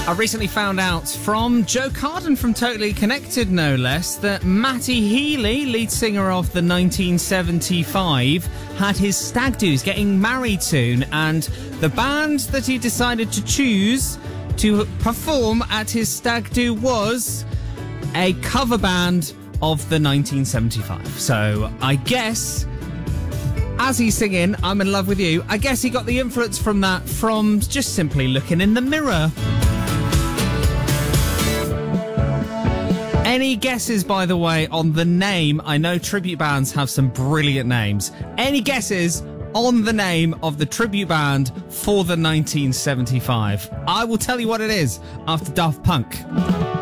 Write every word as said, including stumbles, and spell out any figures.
I recently found out from Joe Carden from Totally Connected, no less, that Matty Healy, lead singer of the nineteen seventy-five, had his stag do's getting married soon, and the band that he decided to choose to perform at his stag do was a cover band of the nineteen seventy-five. So I guess, as he's singing I'm in love with you, I guess he got the influence from that from just simply looking in the mirror. Any guesses, by the way, on the name? I know tribute bands have some brilliant names. Any guesses on the name of the tribute band for the nineteen seventy-five? I will tell you what it is after Daft Punk.